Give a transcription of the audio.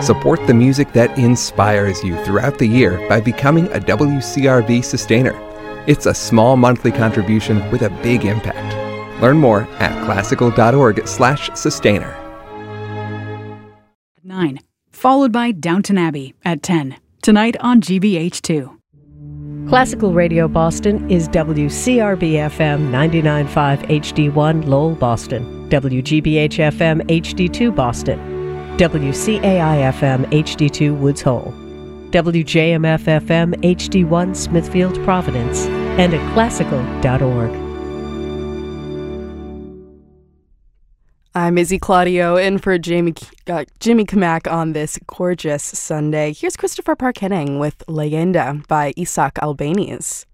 Support the music that inspires you throughout the year by becoming a WCRV sustainer. It's a small monthly contribution with a big impact. Learn more at classical.org/sustainer. 9, followed by Downton Abbey at 10. Tonight on GBH2. Classical Radio Boston is WCRB-FM 99.5 HD1 Lowell, Boston, WGBH-FM HD2 Boston, WCAI-FM HD2 Woods Hole, WJMF-FM HD1 Smithfield, Providence, and at classical.org. I'm Izzy Claudio, in for Jimmy Kamak on this gorgeous Sunday. Here's Christopher Parkenning with Leyenda by Isaac Albéniz.